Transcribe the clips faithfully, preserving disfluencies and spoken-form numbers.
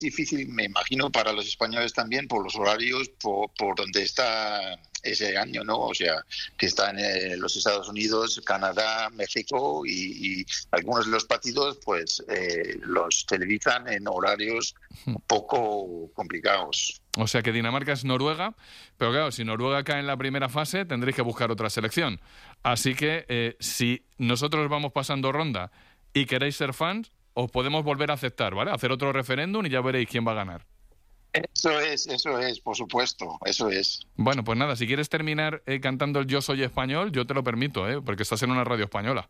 difícil, me imagino, para los españoles también, por los horarios, por, por donde está ese año, ¿no? O sea, que están en los Estados Unidos, Canadá, México y, y algunos de los partidos, pues, eh, los televisan en horarios un poco complicados. O sea que Dinamarca es Noruega, pero claro, si Noruega cae en la primera fase, tendréis que buscar otra selección. Así que eh, si nosotros vamos pasando ronda y queréis ser fans, os podemos volver a aceptar, ¿vale? Hacer otro referéndum y ya veréis quién va a ganar. Eso es, eso es, por supuesto, eso es. Bueno, pues nada, si quieres terminar eh, cantando el Yo Soy Español, yo te lo permito, ¿eh? Porque estás en una radio española.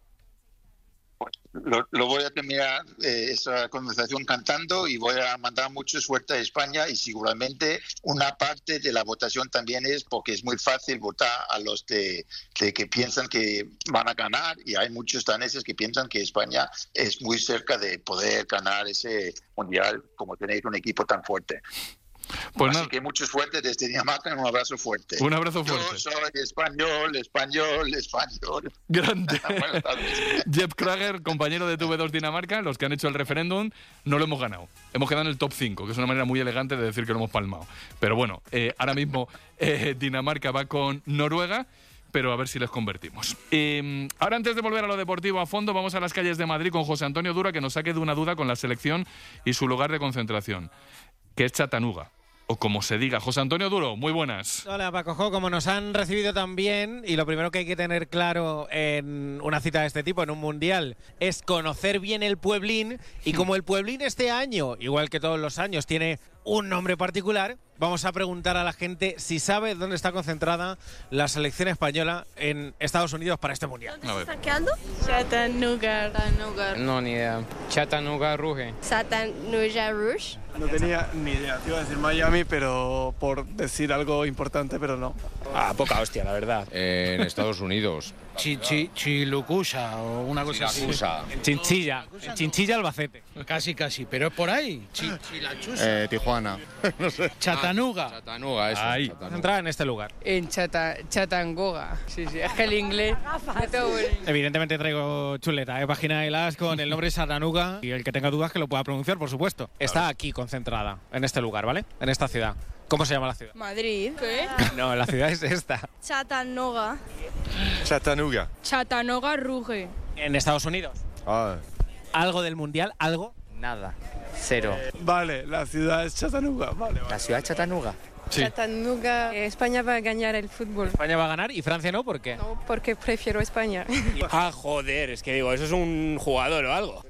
Lo, lo voy a terminar eh, esa conversación cantando y voy a mandar mucha suerte a España y seguramente una parte de la votación también es porque es muy fácil votar a los de, de que piensan que van a ganar y hay muchos daneses que piensan que España es muy cerca de poder ganar ese mundial como tenéis un equipo tan fuerte. Pues Así nada. que mucho suerte desde Dinamarca, un abrazo fuerte. Un abrazo fuerte. Yo soy español, español, español. Grande. Buenas tardes. Jeff Krager, compañero de T V dos Dinamarca, los que han hecho el referéndum, no lo hemos ganado. Hemos quedado en el top cinco, que es una manera muy elegante de decir que lo hemos palmado. Pero bueno, eh, ahora mismo eh, Dinamarca va con Noruega, pero a ver si les convertimos. Eh, ahora, antes de volver a lo deportivo a fondo, vamos a las calles de Madrid con José Antonio Dura, que nos saque de una duda con la selección y su lugar de concentración, que es Chattanooga. O como se diga. José Antonio Duro, muy buenas. Hola, Paco Jo, como nos han recibido tan bien, y lo primero que hay que tener claro en una cita de este tipo, en un mundial, es conocer bien el pueblín, y como el pueblín este año, igual que todos los años, tiene un nombre particular, vamos a preguntar a la gente si sabe dónde está concentrada la selección española en Estados Unidos para este mundial. ¿Dónde se está quedando? Chattanooga. Chattanooga. No, ni idea. Chattanooga Rouge. Chattanooga Rouge. No tenía ni idea. Te iba a decir Miami, pero por decir algo importante, pero no. Ah, poca hostia, la verdad. Eh, en Estados Unidos. Chichi, Chilucusa o una cosa así. Chinchilla, Chinchilla Albacete. Casi, casi, pero es por ahí. Chi, Chilachusa. Eh, Tijuana. No sé. Chattanooga. Ah, Chattanooga, eso. Ahí. Chattanooga. Concentrada en este lugar. En Chata, Chattanooga. Sí, sí, es que el inglés. Evidentemente traigo chuleta, ¿eh? Página de las con el nombre Chattanooga, y el que tenga dudas que lo pueda pronunciar, por supuesto. Está aquí concentrada, en este lugar, ¿vale? En esta ciudad. ¿Cómo se llama la ciudad? Madrid. ¿Qué? No, la ciudad es esta. Chattanooga. Chattanooga. Chattanooga Rouge. En Estados Unidos. Ah. ¿Algo del mundial? ¿Algo? Nada. Cero. Vale, la ciudad es Chattanooga. Vale, vale. ¿La ciudad de Chattanooga? Sí. Chattanooga. España va a ganar el fútbol. España va a ganar y Francia no, ¿por qué? No, porque prefiero España. Ah, joder, es que digo, eso es un jugador o algo.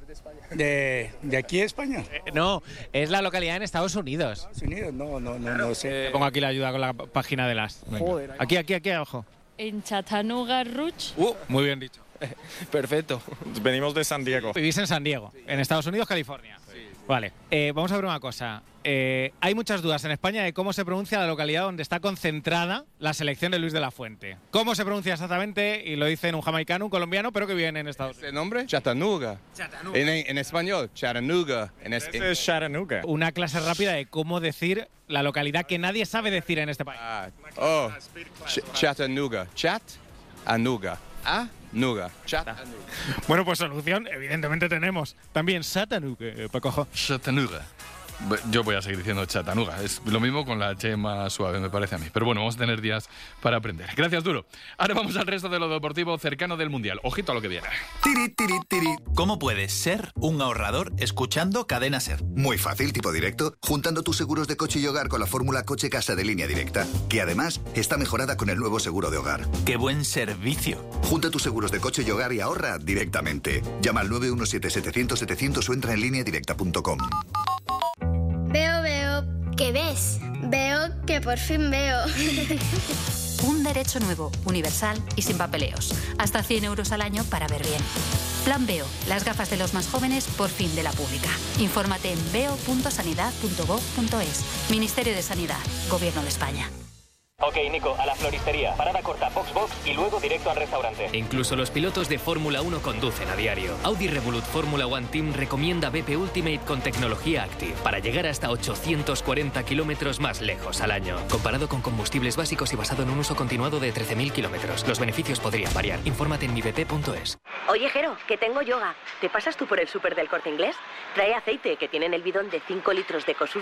De, de aquí a España. Eh, no, es la localidad en Estados Unidos. Estados Unidos, no, no, no, no sé. Pongo aquí la ayuda con la página de las. Venga. Joder. Aquí, aquí, aquí abajo. En Chattanooga Rouge. Uh, muy bien dicho. Perfecto. Venimos de San Diego. Vivís en San Diego, en Estados Unidos, California. Vale, eh, vamos a ver una cosa. Eh, hay muchas dudas en España de cómo se pronuncia la localidad donde está concentrada la selección de Luis de la Fuente. ¿Cómo se pronuncia exactamente? Y lo dicen un jamaicano, un colombiano, pero que vive en Estados Unidos. ¿Ese nombre? Chattanooga. Chattanooga. En, en español, Chattanooga. En es, Ese es Chattanooga. Una clase rápida de cómo decir la localidad que nadie sabe decir en este país. Ah, oh, Ch- Chattanooga. Chat, Anuga. Ah, Nuga. Chattanooga. Bueno, pues solución, evidentemente tenemos. También Chattanooga, eh, Paco Jo. Chattanooga. Yo voy a seguir diciendo Chattanooga. Es lo mismo con la H más suave, me parece a mí. Pero bueno, vamos a tener días para aprender. Gracias, Duro. Ahora vamos al resto de lo deportivo cercano del Mundial. Ojito a lo que viene. Tiri, tiri, tiri. ¿Cómo puedes ser un ahorrador escuchando Cadena Ser? Muy fácil, tipo directo, juntando tus seguros de coche y hogar con la fórmula Coche Casa de Línea Directa, que además está mejorada con el nuevo seguro de hogar. ¡Qué buen servicio! Junta tus seguros de coche y hogar y ahorra directamente. Llama al nueve uno siete, setecientos, setecientos o entra en línea directa punto com. Veo, veo. ¿Qué ves? Veo que por fin veo. Un derecho nuevo, universal y sin papeleos. Hasta cien euros al año para ver bien. Plan Veo, las gafas de los más jóvenes por fin de la pública. Infórmate en veo punto sanidad punto gov punto es. Ministerio de Sanidad, Gobierno de España. Ok, Nico, a la floristería. Parada corta, box box y luego directo al restaurante. Incluso los pilotos de Fórmula uno conducen a diario. Audi Revolut Fórmula One Team recomienda B P Ultimate con tecnología Active para llegar hasta ochocientos cuarenta kilómetros más lejos al año. Comparado con combustibles básicos y basado en un uso continuado de trece mil kilómetros. Los beneficios podrían variar. Infórmate en mi b p punto es. Oye, Jero, que tengo yoga. ¿Te pasas tú por el súper del Corte Inglés? Trae aceite, que tienen el bidón de cinco litros de Cosur